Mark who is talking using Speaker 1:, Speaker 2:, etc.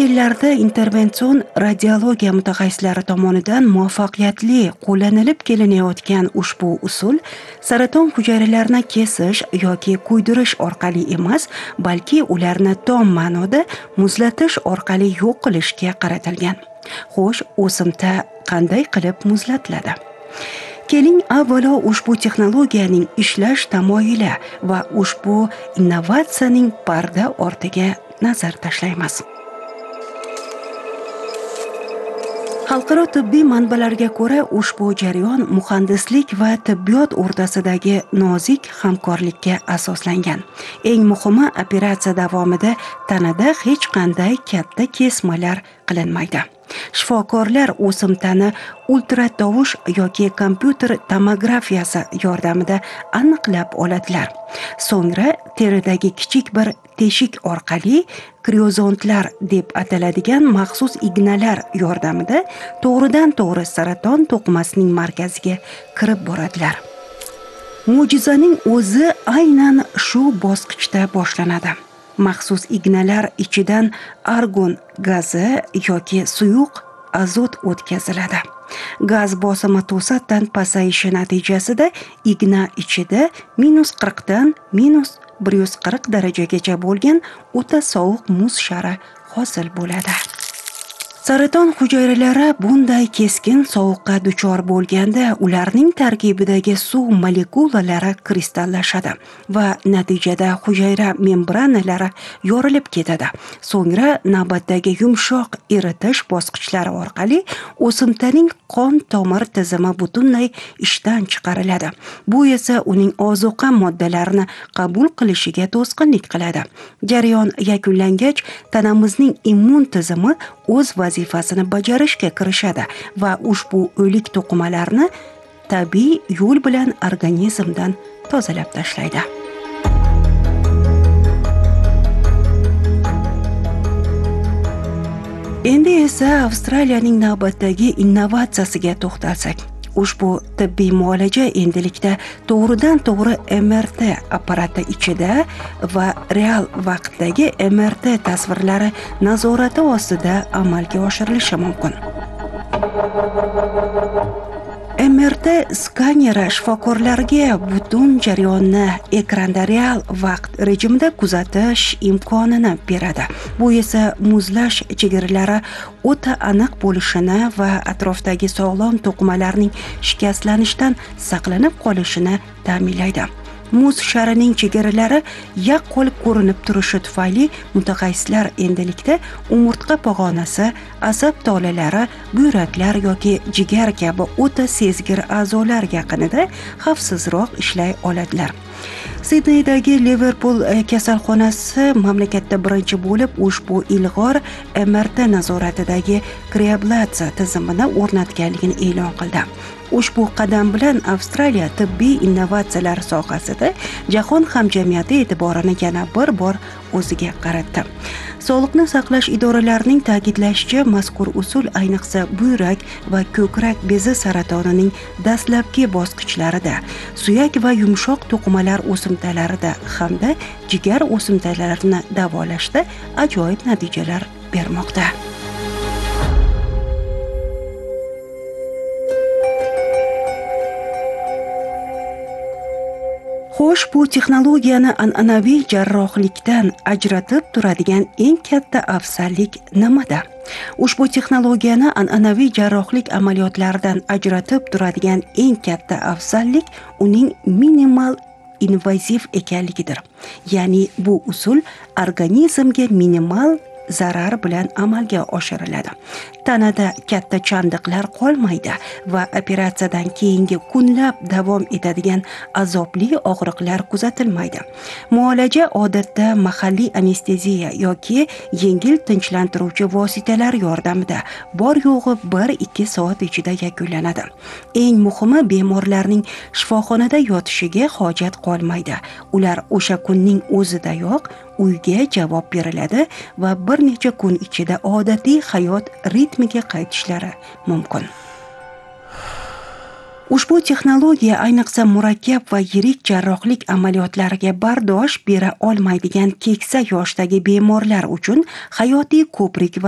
Speaker 1: yillarda intervension radiologiya mutaxassislari tomonidan muvaffaqiyatli qo'llanilib kelinayotgan ushbu usul saraton hujayralarini kesish yoki kuydirish orqali emas, balki ularni tom ma'noda muzlatish orqali yo'q qilishga qaratilgan. Xo'sh, o'simta qanday qilib muzlatiladi? Keling, avvalo ushbu texnologiyaning ishlash tamoyili va ushbu innovatsiyaning parda ortiga nazar tashlaymiz. Xalqaro tibbiy manbalarga ko'ra, ushbu jarayon muhandislik va tibbiyot o'rtasidagi nozik hamkorlikka asoslangan. Eng muhimi, operatsiya davomida tanada hech qanday katta kesmalar qilinmaydi. Shifokorlar o'simtani ultratovush yoki kompyuter tomografiyasi yordamida aniqlab oladilar. So'ngra teridagi kichik bir teshik orqali kriozontlar deb ataladigan maxsus ignalar yordamida to'g'ridan-to'g'ri saraton to'qimasining markaziga kirib boradilar. Mo'jizaning o'zi aynan shu bosqichda boshlanadi. Maxsus ignalar ichidan argon gazi yoki suyuq azot o'tkaziladi. Gaz bosimi to'satdan pasayishi natijasida igna ichida -40 dan -140 darajagacha bo'lgan o'ta sovuq muz shari hosil bo'ladi. Saraton hujayralari bunday keskin sovuqqa duchor bo'lganda ularning tarkibidagi suv molekulalari kristallashadi va natijada hujayra membranalari yorilib ketadi. So'ngra navbatdagi yumshoq eritish bosqichlari orqali o'simtaning qon tomir tizimi butunlay ishdan chiqariladi. Bu esa uning ozuqa moddalarini qabul qilishiga to'sqinlik qiladi. Jarayon yakunlangach, tanamizning immun tizimi o'z vazifasini bajarishga kirishadi va ushbu o'lik to'qimalarni tabiiy yo'l bilan organizmdan tozalab tashlaydi. Endi esa Avstraliyaning navbatdagi innovatsiyasiga to'xtalsak. Ushbu tibbiy muolaja endilikda to'g'ridan-to'g'ri MRT apparati ichida va real vaqtdagi MRT tasvirlari nazorati ostida amalga oshirilishi mumkin. MRT skaneri shifokorlarga butun jarayonni ekranda real vaqt rejimida kuzatish imkonini beradi. Bu esa muzlash chegaralari o'ta aniq bo'lishini va atrofdagi sog'lom to'qimalarning shikastlanishdan saqlanib qolishini ta'minlaydi. Muz sharining chegaralari yaqqol ko'rinib turishi tufayli mutaxassislar endilikda umurtqa pog'onasi, asab tolalari, buyraklar yoki jigar kabi o'ta sezgir a'zolar yaqinida xavfsizroq ishlay oladilar. Sidneydagi Liverpool kasalxonasi mamlakatda birinchi bo'lib ushbu ilg'or MRT nazoratidagi kreablatsiya tizimini o'rnatganligini e'lon qildi. Ushbu qadam bilan Avstraliya tibbiy innovatsiyalar sohasida jahon hamjamiyati e'tiborini yana bir bor o'ziga qaratdi. Sog'liqni saqlash idoralarining ta'kidlashicha, mazkur usul ayniqsa buyrak va ko'krak bezi saratonining dastlabki bosqichlarida, suyak va yumshoq to'qimalar o'simtalarida hamda jigar o'simtalarini davolashda ajoyib natijalar bermoqda. Xo'sh, bu texnologiyani an'anaviy jarrohlikdan ajratib turadigan eng katta afzallik nimada? Ushbu texnologiyani an'anaviy jarrohlik amaliyotlaridan ajratib turadigan eng katta afzallik uning minimal invaziv ekanligidir. Ya'ni bu usul organizmga minimal zarar bilan amalga oshiriladi. Tanada katta chandiqlar qolmaydi va operatsiyadan keyingi kunlab davom etadigan azobli og'riqlar kuzatilmaydi. Muolaja odatda mahalliy anesteziya yoki yengil tinchlantiruvchi vositalar yordamida bor yo'g'i 1-2 soat ichida yakunlanadi. Eng muhimi, bemorlarning shifoxonada yotishiga hojat qolmaydi. Ular o'sha kunning o'zidayoq uyga javob beriladi va bir necha kun ichida odatiy hayot ritmiga qaytishlari mumkin. Ushbu texnologiya ayniqsa murakkab va yirik jarrohlik amaliyotlariga bardosh bera olmaydigan keksa yoshdagi bemorlar uchun hayotiy ko'prik